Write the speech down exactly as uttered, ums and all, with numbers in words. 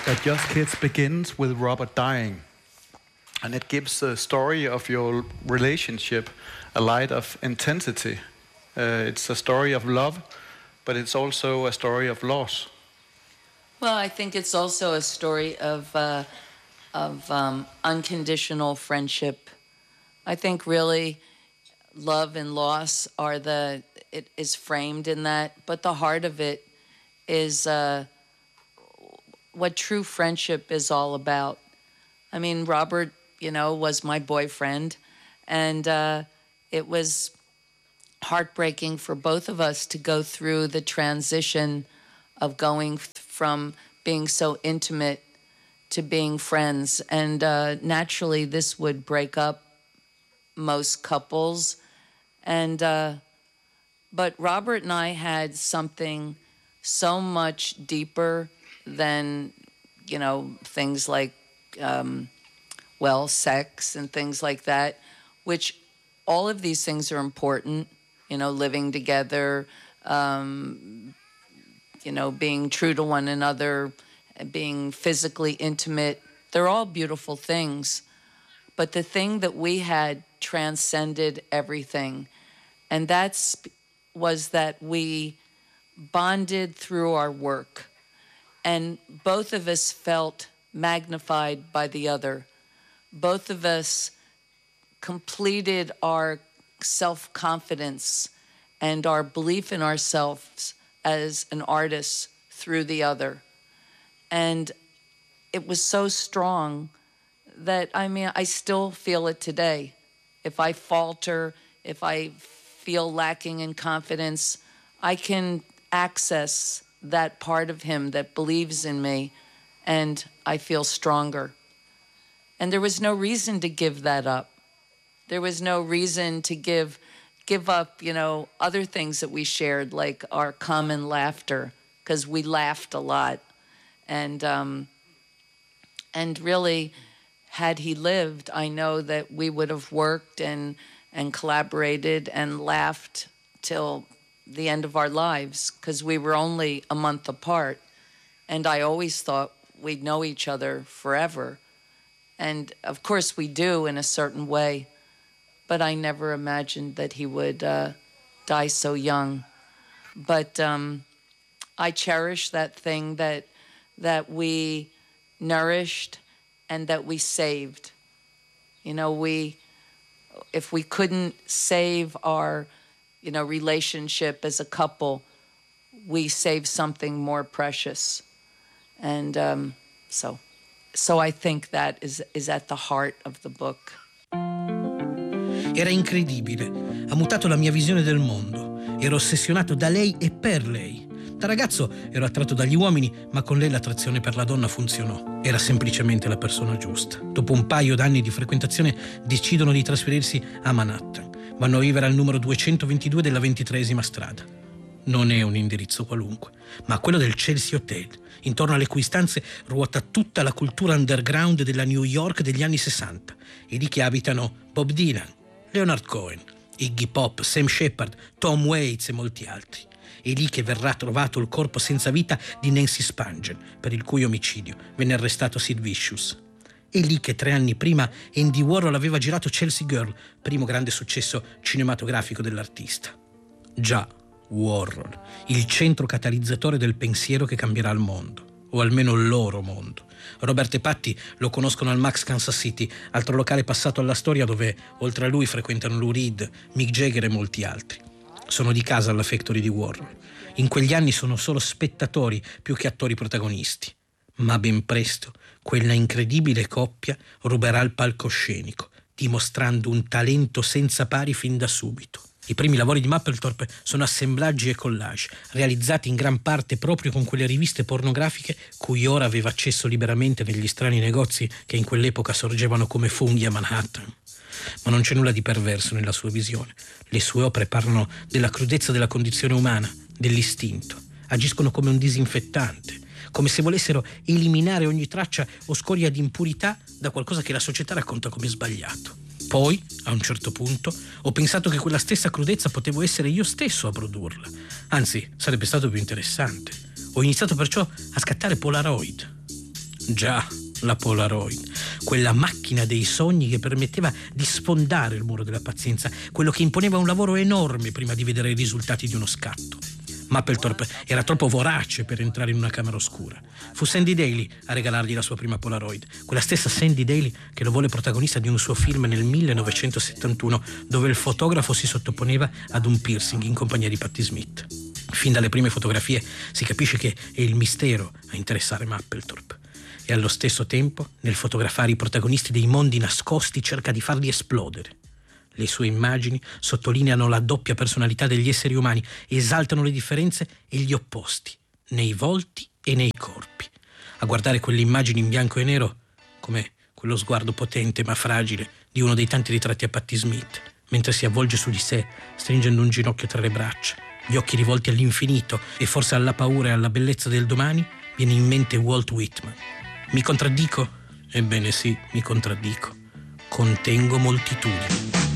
that Just Kids begins with Robert dying, and it gives the story of your relationship a light of intensity. Uh, it's a story of love, but it's also a story of loss. Well, I think it's also a story of uh, of um, unconditional friendship. I think really love and loss are the, it is framed in that, but the heart of it is uh, what true friendship is all about. I mean, Robert, you know, was my boyfriend, and uh, it was heartbreaking for both of us to go through the transition of going from being so intimate to being friends. And uh, naturally, this would break up most couples. And uh, but Robert and I had something so much deeper than, you know, things like, um, well, sex and things like that, which all of these things are important, you know, living together, um, you know, being true to one another, being physically intimate. They're all beautiful things. But the thing that we had transcended everything. And that's was that we bonded through our work. And both of us felt magnified by the other. Both of us completed our self-confidence and our belief in ourselves as an artist through the other. And it was so strong that, I mean, I still feel it today. If I falter, if I feel lacking in confidence, I can access that part of him that believes in me, and I feel stronger. And there was no reason to give that up. There was no reason to give give up, you know, other things that we shared, like our common laughter, because we laughed a lot. And um, and really, had he lived, I know that we would have worked and and collaborated and laughed till the end of our lives, because we were only a month apart. And I always thought we'd know each other forever. And of course we do in a certain way, but I never imagined that he would uh, die so young. But um, I cherish that thing that that we nourished and that we saved. You know, we, if we couldn't save our, you know, relationship as a couple, we saved something more precious. And um, so, so I think that is, is at the heart of the book. Era incredibile, ha mutato la mia visione del mondo. Ero ossessionato da lei e per lei. Da ragazzo ero attratto dagli uomini, ma con lei l'attrazione per la donna funzionò. Era semplicemente la persona giusta. Dopo un paio d'anni di frequentazione decidono di trasferirsi a Manhattan. Vanno a vivere al numero duecentoventidue della ventitreesima strada. Non è un indirizzo qualunque, ma quello del Chelsea Hotel, intorno alle cui stanze ruota tutta la cultura underground della New York degli anni sessanta. E lì che abitano Bob Dylan, Leonard Cohen, Iggy Pop, Sam Shepard, Tom Waits e molti altri. È lì che verrà trovato il corpo senza vita di Nancy Spungen, per il cui omicidio venne arrestato Sid Vicious. È lì che tre anni prima Andy Warhol aveva girato Chelsea Girl, primo grande successo cinematografico dell'artista. Già, Warhol, il centro catalizzatore del pensiero che cambierà il mondo, o almeno il loro mondo. Robert e Patti lo conoscono al Max Kansas City, altro locale passato alla storia dove, oltre a lui, frequentano Lou Reed, Mick Jagger e molti altri. Sono di casa alla Factory di Warhol. In quegli anni sono solo spettatori più che attori protagonisti. Ma ben presto quella incredibile coppia ruberà il palcoscenico, dimostrando un talento senza pari fin da subito. I primi lavori di Mapplethorpe sono assemblaggi e collage, realizzati in gran parte proprio con quelle riviste pornografiche cui ora aveva accesso liberamente negli strani negozi che in quell'epoca sorgevano come funghi a Manhattan. Ma non c'è nulla di perverso nella sua visione. Le sue opere parlano della crudezza della condizione umana, dell'istinto. Agiscono come un disinfettante, come se volessero eliminare ogni traccia o scoria di impurità da qualcosa che la società racconta come sbagliato. Poi, a un certo punto, ho pensato che quella stessa crudezza potevo essere io stesso a produrla. Anzi, sarebbe stato più interessante. Ho iniziato perciò a scattare Polaroid. Già, la Polaroid, quella macchina dei sogni che permetteva di sfondare il muro della pazienza, quello che imponeva un lavoro enorme prima di vedere i risultati di uno scatto. Mapplethorpe era troppo vorace per entrare in una camera oscura. Fu Sandy Daly a regalargli la sua prima Polaroid, quella stessa Sandy Daly che lo volle protagonista di un suo film nel millenovecentosettantuno, dove il fotografo si sottoponeva ad un piercing in compagnia di Patti Smith. Fin dalle prime fotografie si capisce che è il mistero a interessare Mapplethorpe. E allo stesso tempo, nel fotografare i protagonisti dei mondi nascosti, cerca di farli esplodere. Le sue immagini sottolineano la doppia personalità degli esseri umani, esaltano le differenze e gli opposti, nei volti e nei corpi. A guardare quelle immagini in bianco e nero, come quello sguardo potente ma fragile di uno dei tanti ritratti a Patti Smith, mentre si avvolge su di sé, stringendo un ginocchio tra le braccia, gli occhi rivolti all'infinito e forse alla paura e alla bellezza del domani, viene in mente Walt Whitman. Mi contraddico? Ebbene sì, mi contraddico. Contengo moltitudini.